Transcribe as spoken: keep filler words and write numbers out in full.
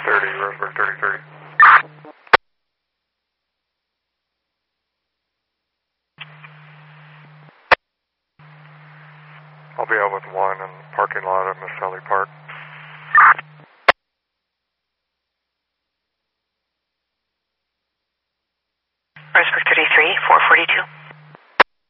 thirty, Roseburg thirty thirty. I'll be out with one in the parking lot at Miss Sally Park. Roseburg thirty-three, four forty-two.